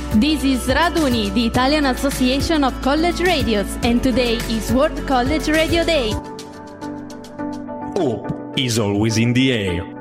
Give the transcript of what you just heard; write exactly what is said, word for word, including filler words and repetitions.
This is Raduni, the Italian Association of College Radios, and today is World College Radio Day. Hope is always in the air.